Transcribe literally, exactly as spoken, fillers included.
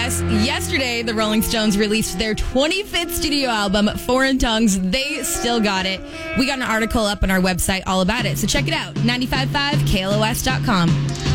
S. Yesterday, the Rolling Stones released their twenty-fifth studio album, Foreign Tongues. They still got it. We got an article up on our website all about it, so check it out, nine five five K L O S dot com.